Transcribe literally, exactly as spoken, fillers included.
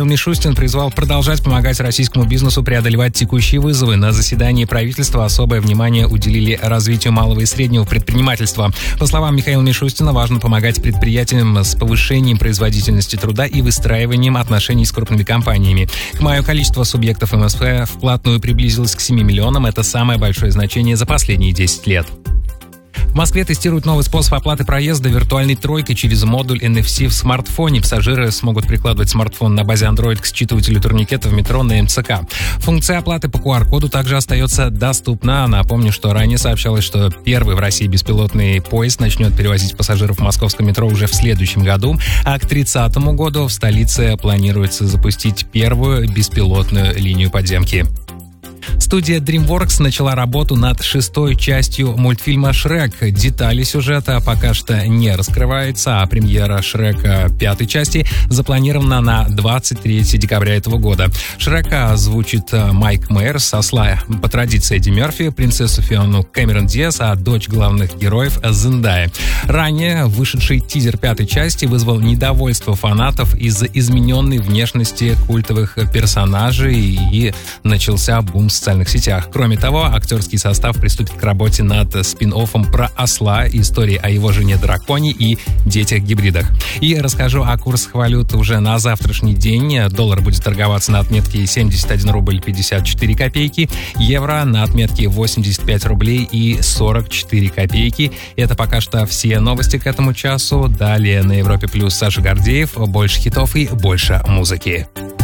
Михаил Мишустин призвал продолжать помогать российскому бизнесу преодолевать текущие вызовы. На заседании правительства особое внимание уделили развитию малого и среднего предпринимательства. По словам Михаила Мишустина, важно помогать предприятиям с повышением производительности труда и выстраиванием отношений с крупными компаниями. К маю количество субъектов эм эс эф вплотную приблизилось к семи миллионам. Это самое большое значение за последние десять лет. В Москве тестируют новый способ оплаты проезда виртуальной тройкой через модуль эн эф си в смартфоне. Пассажиры смогут прикладывать смартфон на базе Android к считывателю турникета в метро на эм цэ ка. Функция оплаты по ку ар коду также остается доступна. Напомню, что ранее сообщалось, что первый в России беспилотный поезд начнет перевозить пассажиров в московском метро уже в следующем году, а к тридцатому году в столице планируется запустить первую беспилотную линию подземки. Студия DreamWorks начала работу над шестой частью мультфильма «Шрек». Детали сюжета пока что не раскрываются, а премьера «Шрека» пятой части запланирована на двадцать третьего декабря этого года. Шрека озвучит Майк Мэйерс, осла по традиции Эдди Мерфи, принцессу Фиону Кэмерон Диас, а дочь главных героев Зендая. Ранее вышедший тизер пятой части вызвал недовольство фанатов из-за измененной внешности культовых персонажей и начался бум в социальных сетях. Кроме того, актерский состав приступит к работе над спин-оффом про осла, истории о его жене-драконе и детях-гибридах. И расскажу о курсах валют уже на завтрашний день. Доллар будет торговаться на отметке семьдесят один рубль пятьдесят четыре копейки, евро на отметке восемьдесят пять рублей и сорок четыре копейки. Это пока что все новости к этому часу. Далее на Европе Плюс Саша Гордеев. Больше хитов и больше музыки.